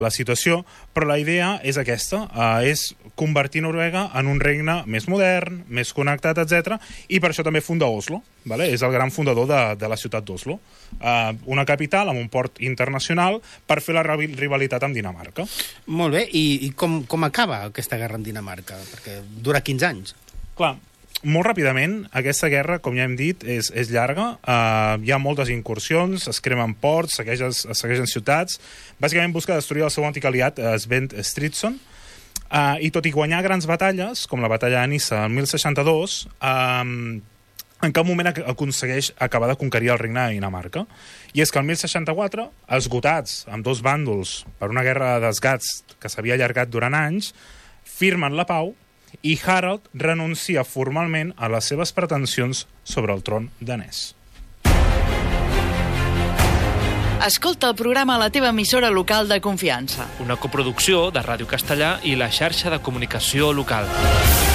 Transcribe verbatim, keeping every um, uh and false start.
la situació, però la idea és aquesta, uh, és convertir Noruega en un regne més modern, més connectat, etcètera, i per això també funda Oslo, vale? És el gran fundador de, de la ciutat d'Oslo. Uh, una capital amb un port internacional per fer la rivalitat amb Dinamarca. Molt bé, i, i com, com acaba aquesta guerra amb Dinamarca? Perquè dura quinze anys. Clar, molt ràpidament, aquesta guerra, com ja hem dit, és, és llarga. Uh, hi ha moltes incursions, es cremen ports, segueixen, es segueixen ciutats. Bàsicament busca destruir el seu antic aliat, Svend Stridsson. Uh, I tot i guanyar grans batalles, com la batalla de Nissa el mil seixanta-dos, uh, en cap moment aconsegueix acabar de conquerir el regne de Dinamarca. I és que el mil seixanta-quatre, esgotats amb dos bàndols per una guerra de desgats que s'havia allargat durant anys, firmen la pau i Harald renuncia formalment a les seves pretensions sobre el tron danès. Escolta el programa a la teva emissora local de confiança. Una coproducció de Ràdio Castellà i la xarxa de comunicació local.